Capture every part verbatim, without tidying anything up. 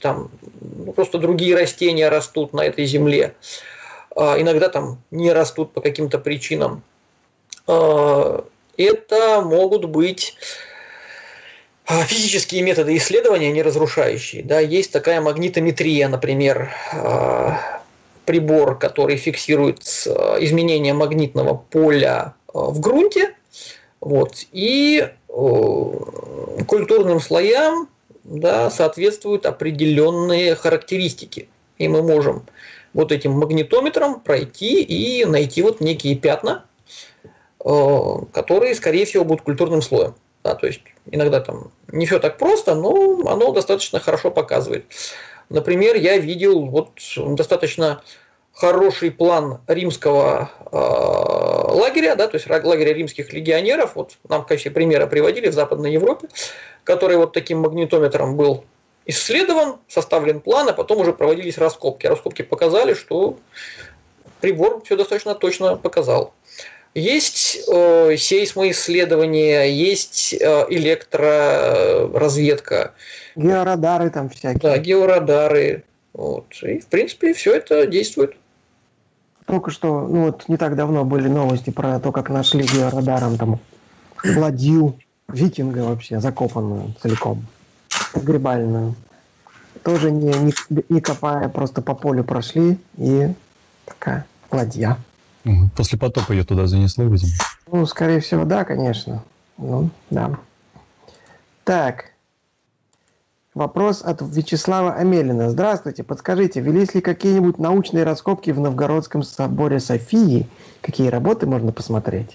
там ну, просто другие растения растут на этой земле, иногда там не растут по каким-то причинам. Это могут быть физические методы исследования, не разрушающие. Да, есть такая магнитометрия, например, прибор, который фиксирует изменение магнитного поля в грунте, вот, и культурным слоям, да, соответствуют определенные характеристики. И мы можем вот этим магнитометром пройти и найти вот некие пятна, которые, скорее всего, будут культурным слоем. Да, то есть иногда там не все так просто, но оно достаточно хорошо показывает. Например, я видел вот достаточно хороший план римского э, лагеря, да, то есть лагеря римских легионеров. Вот нам в качестве примера приводили в Западной Европе, который вот таким магнитометром был исследован, составлен план, а потом уже проводились раскопки. Раскопки показали, что прибор все достаточно точно показал. Есть э, сейсмоисследования, есть э, электроразведка. Георадары там всякие. Да, георадары. Вот. И, в принципе, все это действует. Только что, ну вот не так давно были новости про то, как нашли георадаром там ладью викинга вообще, закопанную целиком, погребальную. Тоже не, не, не копая, просто по полю прошли, и такая ладья. После потопа ее туда занесло, видимо. Ну, скорее всего, да, конечно. Ну, да. Так. Вопрос от Вячеслава Амелина. Здравствуйте, подскажите, велись ли какие-нибудь научные раскопки в Новгородском соборе Софии? Какие работы можно посмотреть?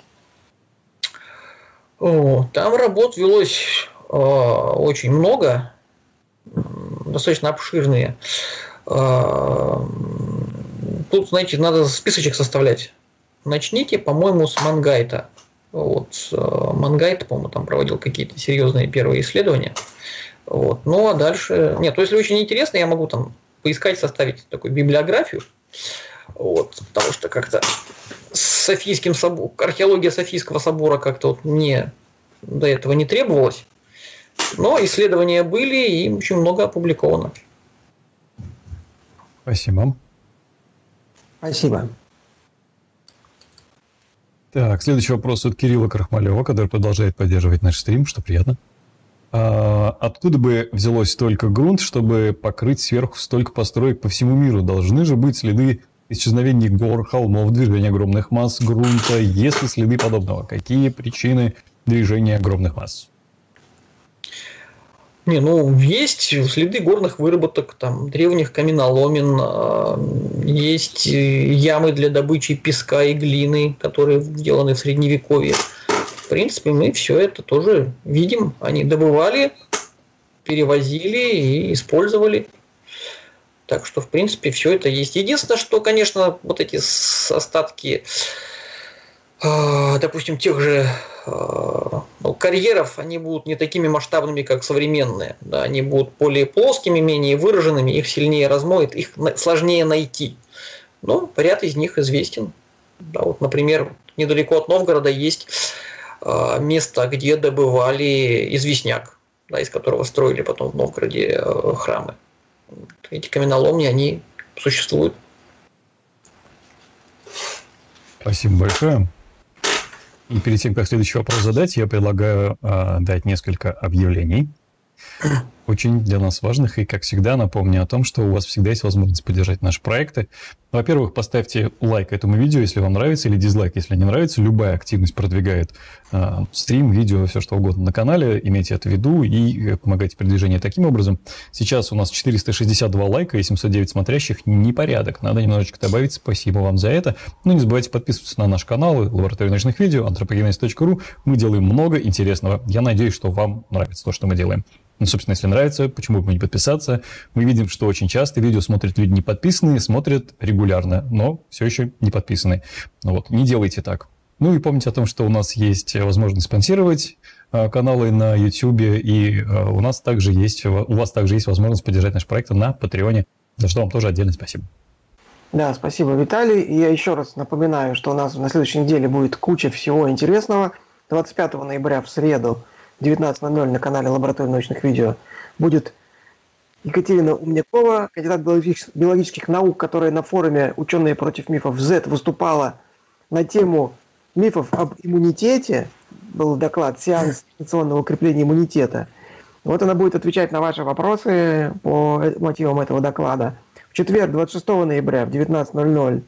О, там работ велось э, очень много, достаточно обширные. Э, тут, знаете, надо списочек составлять. Начните, по-моему, с Мангайта. Вот, Мангайт, по-моему, там проводил какие-то серьезные первые исследования. Вот. Ну, а дальше... Нет, то если очень интересно, я могу там поискать, составить такую библиографию. Вот, потому что как-то с Софийским собором, археология Софийского собора как-то вот мне до этого не требовалось. Но исследования были, и очень много опубликовано. Спасибо. Спасибо. Так, следующий вопрос от Кирилла Крахмалева, который продолжает поддерживать наш стрим, что приятно. А, откуда бы взялось столько грунт, чтобы покрыть сверху столько построек по всему миру? Должны же быть следы исчезновения гор, холмов, движения огромных масс грунта. Есть ли следы подобного? Какие причины движения огромных масс? Не, ну, есть следы горных выработок, там, древних каменоломен, есть ямы для добычи песка и глины, которые сделаны в Средневековье. В принципе, мы все это тоже видим. Они добывали, перевозили и использовали. Так что, в принципе, все это есть. Единственное, что, конечно, вот эти остатки, допустим, тех же ну, карьеров, они будут не такими масштабными, как современные. Да, они будут более плоскими, менее выраженными, их сильнее размоет, их сложнее найти. Но ряд из них известен. Да, вот, например, недалеко от Новгорода есть место, где добывали известняк, да, из которого строили потом в Новгороде храмы. Эти каменоломни, они существуют. Спасибо большое. И перед тем, как следующий вопрос задать, я предлагаю э, дать несколько объявлений, очень для нас важных. И, как всегда, напомню о том, что у вас всегда есть возможность поддержать наши проекты. Во-первых, поставьте лайк этому видео, если вам нравится, или дизлайк, если не нравится. Любая активность продвигает э, стрим, видео, все что угодно на канале. Имейте это в виду и помогайте продвижению таким образом. Сейчас у нас четыреста шестьдесят два лайка и семьсот девять смотрящих. Непорядок. Надо немножечко добавить. Спасибо вам за это. Ну, не забывайте подписываться на наш канал Лаборатория научных видео, антропогенез точка ру. Мы делаем много интересного. Я надеюсь, что вам нравится то, что мы делаем. Ну, собственно, если нравится, почему бы не подписаться? Мы видим, что очень часто видео смотрят люди не подписанные, смотрят регулярно, но все еще не подписаны. Вот, не делайте так. Ну и помните о том, что у нас есть возможность спонсировать э, каналы на YouTube, и э, у нас также есть, у вас также есть возможность поддержать наш проект на Патреоне, за что вам тоже отдельно спасибо. Да, спасибо, Виталий. И я еще раз напоминаю, что у нас на следующей неделе будет куча всего интересного. двадцать пятого ноября в среду девятнадцать ноль ноль на канале Лаборатория научных видео будет Екатерина Умнякова, кандидат биологических, биологических наук, которая на форуме «Ученые против мифов зет» выступала на тему мифов об иммунитете. Был доклад «Сеанс информационного укрепления иммунитета». Вот она будет отвечать на ваши вопросы по мотивам этого доклада. В четверг, двадцать шестого ноября в девятнадцать ноль ноль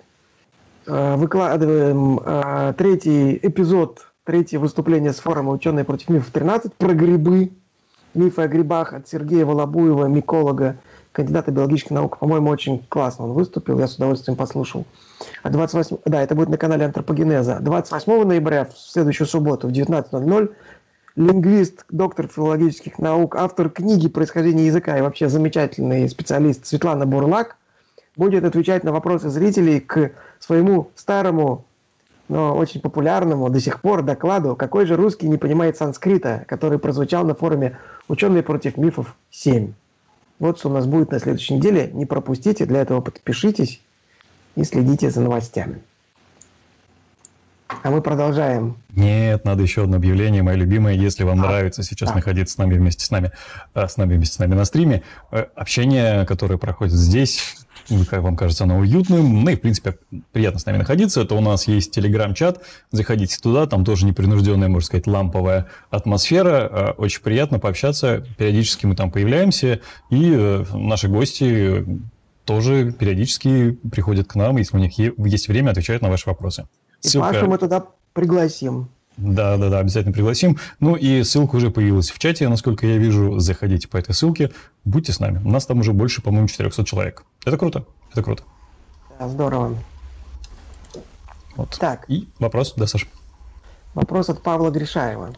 выкладываем третий эпизод, третье выступление с форума «Ученые против мифов тринадцать» про грибы. Мифы о грибах от Сергея Волобуева, миколога, кандидата биологических наук. По-моему, очень классно он выступил, я с удовольствием послушал. А двадцать восьмого, да, это будет на канале Антропогенеза. двадцать восьмого ноября, в следующую субботу, в девятнадцать ноль ноль, лингвист, доктор филологических наук, автор книги «Происхождение языка» и вообще замечательный специалист Светлана Бурлак будет отвечать на вопросы зрителей к своему старому, но очень популярному до сих пор докладу «Какой же русский не понимает санскрита», который прозвучал на форуме «Ученые против мифов семь». Вот что у нас будет на следующей неделе. Не пропустите, для этого подпишитесь и следите за новостями. А мы продолжаем. Нет, надо еще одно объявление, мое любимое. Если вам А, нравится сейчас да. находиться с нами вместе с нами, а, с нами вместе с нами на стриме, э, общение, которое проходит здесь, ну, как вам кажется, оно уютным, ну и, в принципе, приятно с нами находиться. Это у нас есть телеграм-чат, заходите туда, там тоже непринужденная, можно сказать, ламповая атмосфера. Э, Очень приятно пообщаться, периодически мы там появляемся, и э, наши гости тоже периодически приходят к нам, если у них е- есть время, отвечают на ваши вопросы. И Пашу мы туда пригласим. Да, да, да, обязательно пригласим. Ну и ссылка уже появилась в чате, насколько я вижу. Заходите по этой ссылке, будьте с нами. У нас там уже больше, по-моему, четыреста человек. Это круто, это круто. Да, здорово. Вот. Так. И вопрос, да, Саша? Вопрос от Павла Гришаева.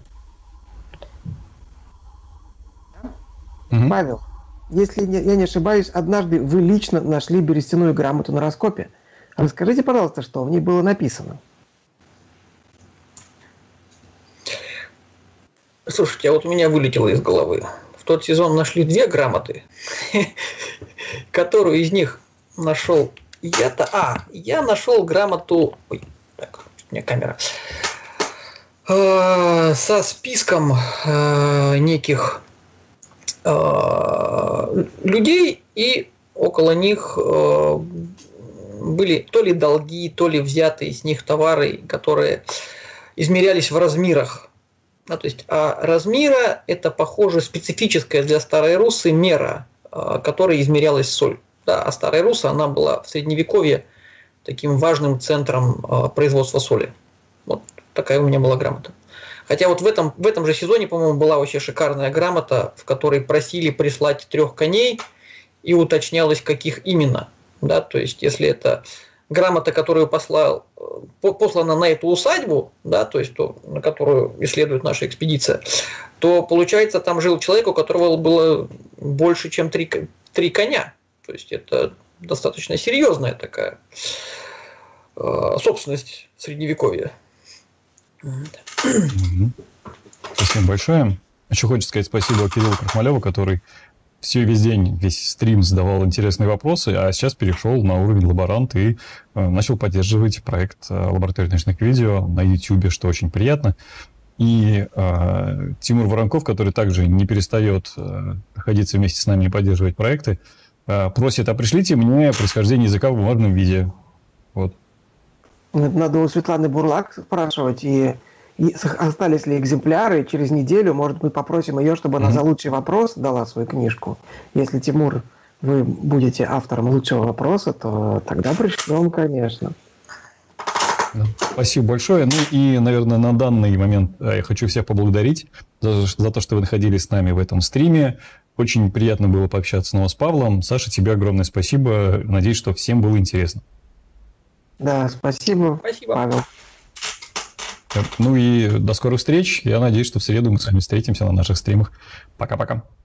Угу. Павел, если я не ошибаюсь, однажды вы лично нашли берестяную грамоту на раскопе. Расскажите, пожалуйста, что в ней было написано. Слушайте, а вот у меня вылетело из головы. В тот сезон нашли две грамоты, которую из них нашел я-то... А, я нашел грамоту... Ой, так, у меня камера. Э, со списком э, неких э, людей, и около них э, были то ли долги, то ли взятые с них товары, которые измерялись в размерах. Ну, то есть, а размера – это, похоже, специфическая для Старой Руссы мера, которой измерялась соль. Да, а Старая Русса, она была в Средневековье таким важным центром производства соли. Вот такая у меня была грамота. Хотя вот в этом, в этом же сезоне, по-моему, была вообще шикарная грамота, в которой просили прислать трех коней и уточнялось, каких именно. Да, то есть, если это грамота, которую послал, послана на эту усадьбу, да, то есть то, на которую исследует наша экспедиция, то получается, там жил человек, у которого было больше, чем три, три коня. То есть это достаточно серьезная такая э, собственность Средневековья. Спасибо большое. Еще хочется сказать спасибо Кириллу Крахмалеву, который все весь день, весь стрим задавал интересные вопросы, а сейчас перешел на уровень лаборант и э, начал поддерживать проект э, лаборатории научных видео на YouTube, что очень приятно. И э, Тимур Воронков, который также не перестает э, находиться вместе с нами и поддерживать проекты, э, просит, а пришлите мне происхождение языка в бумажном виде. Вот. Надо у Светланы Бурлак спрашивать, и, и остались ли экземпляры. Через неделю, может, мы попросим ее, чтобы она mm-hmm. за лучший вопрос дала свою книжку. Если, Тимур, вы будете автором лучшего вопроса, то тогда пришлем, конечно. Да. Спасибо большое. Ну и, наверное, на данный момент я хочу всех поблагодарить за, за то, что вы находились с нами в этом стриме. Очень приятно было пообщаться снова с Павлом. Саша, тебе огромное спасибо. Надеюсь, что всем было интересно. Да, спасибо, Спасибо. Павел. Ну и до скорых встреч. Я надеюсь, что в среду мы с вами встретимся на наших стримах. Пока-пока.